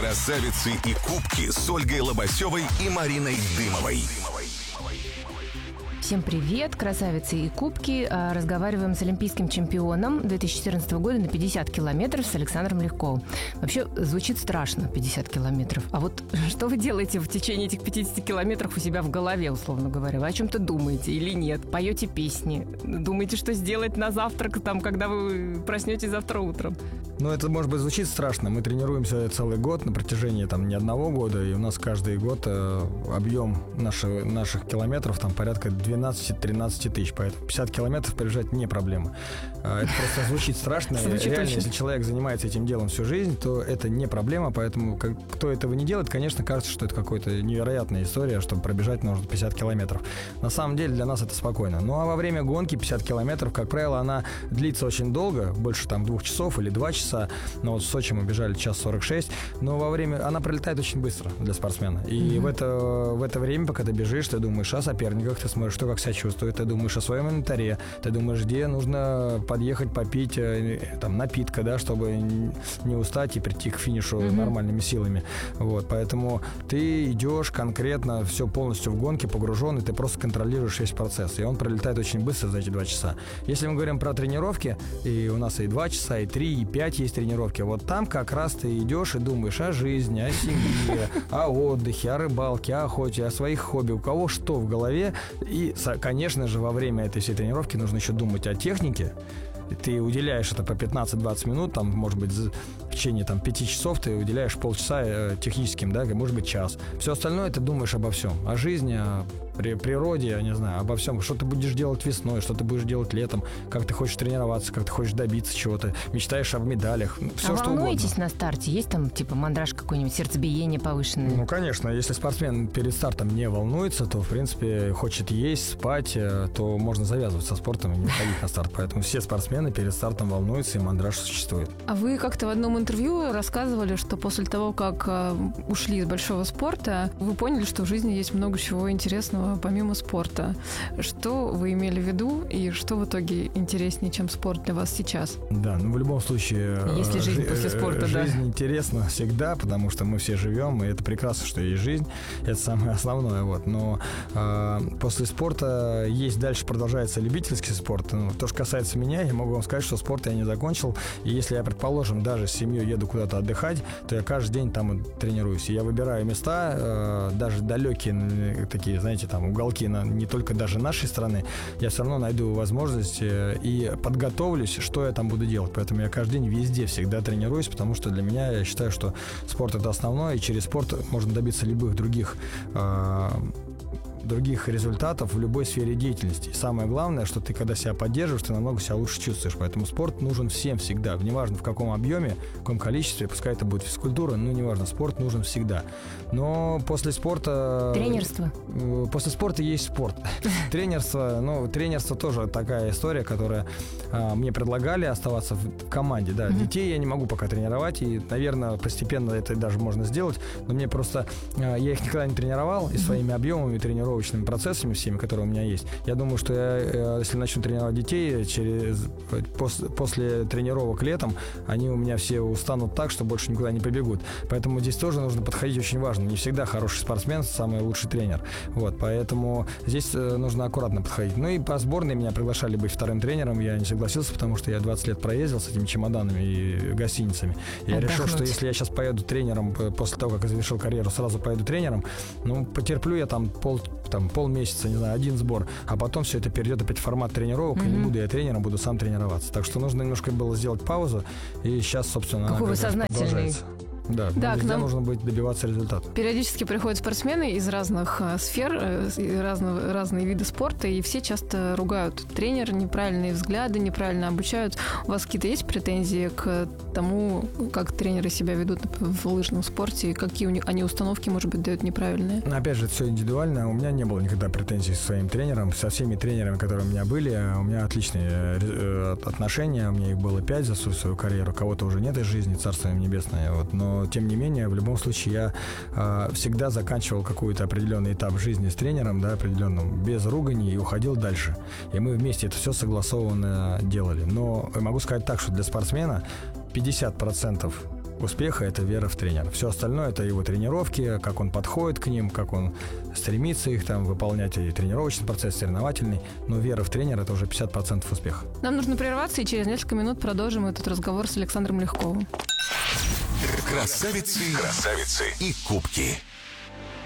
Красавицы и кубки с Ольгой Лобасевой и Мариной Дымовой. Всем привет, красавицы и кубки. Разговариваем с олимпийским чемпионом 2014 года на 50 километров с Александром Легковым. Вообще звучит страшно, 50 километров. А вот что вы делаете в течение этих 50 километров у себя в голове, условно говоря? Вы о чем-то думаете или нет? Поете песни? Думаете, что сделать на завтрак, когда вы проснетесь завтра утром? Ну, это, может быть, звучит страшно. Мы тренируемся целый год на протяжении не одного года, и у нас каждый год объем наших километров порядка 12-13 тысяч. Поэтому 50 километров пробежать не проблема. Это просто звучит страшно. Реально, если человек занимается этим делом всю жизнь, то это не проблема. Поэтому кто этого не делает, конечно, кажется, что это какая-то невероятная история, чтобы пробежать нужно 50 километров. На самом деле для нас это спокойно. Ну, а во время гонки 50 километров, как правило, она длится очень долго, больше 2 часов или 2 часа. Но вот в Сочи мы бежали 1:46. Но она пролетает очень быстро для спортсмена. И в это время, пока ты бежишь, ты думаешь о соперниках, ты смотришь, что как себя чувствует, ты думаешь о своем инвентаре, ты думаешь, где нужно подъехать, попить напитка, да, чтобы не устать и прийти к финишу нормальными силами. Вот, поэтому ты идешь конкретно, все полностью в гонке погружен, и ты просто контролируешь весь процесс. И он пролетает очень быстро за эти 2 часа. Если мы говорим про тренировки, и у нас и 2 часа, и 3, и 5 есть тренировки, вот там как раз ты идешь и думаешь о жизни, о семье, о отдыхе, о рыбалке, о охоте, о своих хобби, у кого что в голове. И, конечно же, во время этой всей тренировки нужно еще думать о технике. Ты уделяешь это по 15-20 минут, может быть, в течение 5 часов ты уделяешь полчаса техническим, да, может быть, час. Все остальное ты думаешь обо всем. О жизни, о природе, я не знаю, обо всем. Что ты будешь делать весной, что ты будешь делать летом, как ты хочешь тренироваться, как ты хочешь добиться чего-то, мечтаешь об медалях, все что угодно. Волнуетесь на старте? Есть мандраж какой-нибудь, сердцебиение повышенное? Ну, конечно, если спортсмен перед стартом не волнуется, то, в принципе, хочет есть, спать, то можно завязывать со спортом и не ходить на старт. Поэтому все спортсмены перед стартом волнуются, и мандраж существует. А вы как-то в одном интервью рассказывали, что после того, как ушли из большого спорта, вы поняли, что в жизни есть много чего интересного помимо спорта. Что вы имели в виду и что в итоге интереснее, чем спорт для вас сейчас? Да, в любом случае... Есть ли жизнь после спорта, жизнь интересна всегда, потому что мы все живем, и это прекрасно, что есть жизнь. Это самое основное. Но после спорта дальше продолжается любительский спорт. То, что касается меня, я могу вам сказать, что спорт я не закончил. И если я, предположим, даже с семьей еду куда-то отдыхать, то я каждый день там тренируюсь. И я выбираю места, даже далекие такие, знаете, уголки не только даже нашей страны, я все равно найду возможность и подготовлюсь, что я там буду делать. Поэтому я каждый день везде всегда тренируюсь, потому что для меня, я считаю, что спорт — это основное, и через спорт можно добиться любых других результатов в любой сфере деятельности. И самое главное, что ты, когда себя поддерживаешь, ты намного себя лучше чувствуешь. Поэтому спорт нужен всем всегда. Неважно, в каком объеме, в каком количестве, пускай это будет физкультура, неважно, спорт нужен всегда. Но после спорта... Тренерство? После спорта есть спорт. Тренерство тоже такая история, которая мне предлагали оставаться в команде. Да. Детей я не могу пока тренировать, и, наверное, постепенно это даже можно сделать, но мне просто... Я их никогда не тренировал, и своими объемами тренировочными процессами всеми, которые у меня есть. Я думаю, что я, если начну тренировать детей, после тренировок летом, они у меня все устанут так, что больше никуда не побегут. Поэтому здесь тоже нужно подходить очень важно. Не всегда хороший спортсмен самый лучший тренер. Поэтому здесь нужно аккуратно подходить. И по сборной меня приглашали быть вторым тренером. Я не согласился, потому что я 20 лет проездил с этими чемоданами и гостиницами. Я решил, что если я сейчас поеду тренером, после того, как я завершил карьеру, сразу поеду тренером, потерплю я полмесяца, не знаю, один сбор, а потом все это перейдет опять в формат тренировок, и не буду я тренером, буду сам тренироваться. Так что нужно немножко было сделать паузу, и сейчас, собственно, какой вы сознательный. Да, везде нужно добиваться результата. Периодически приходят спортсмены из разных сфер, разные виды спорта, и все часто ругают тренера, неправильные взгляды, неправильно обучают. У вас какие-то есть претензии к тому, как тренеры себя ведут в лыжном спорте, и какие они установки, может быть, дают неправильные? Опять же, это все индивидуально. У меня не было никогда претензий со своим тренером. Со всеми тренерами, которые у меня были, у меня отличные отношения. У меня их было 5 за всю свою карьеру. Кого-то уже нет из жизни, царство им небесное. Но, тем не менее, в любом случае, я всегда заканчивал какой-то определенный этап жизни с тренером, да, определенным, без ругани, и уходил дальше. И мы вместе это все согласованно делали. Но могу сказать так, что для спортсмена 50% успеха – это вера в тренера. Все остальное – это его тренировки, как он подходит к ним, как он стремится их там выполнять, и тренировочный процесс, соревновательный. Но вера в тренера – это уже 50% успеха. Нам нужно прерваться, и через несколько минут продолжим этот разговор с Александром Легковым. Красавицы и кубки.